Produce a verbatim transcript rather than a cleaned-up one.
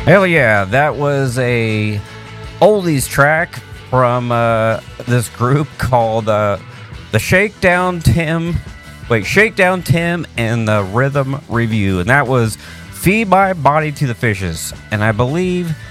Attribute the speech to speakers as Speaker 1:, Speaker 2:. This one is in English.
Speaker 1: Hell yeah, that was a oldies track from uh, this group called uh, the Shakedown Tim. Wait, Shakedown Tim and the Rhythm Review, and that was "Feed My Body to the Fishes." And I believe